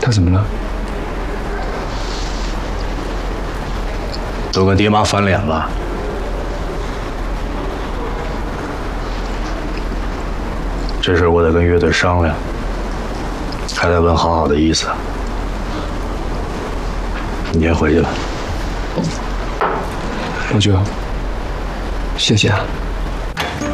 他怎么了？ 都跟爹妈翻脸了。这事我得跟乐队商量，还得问好好的意思。你先回去吧。 老舅，谢谢啊。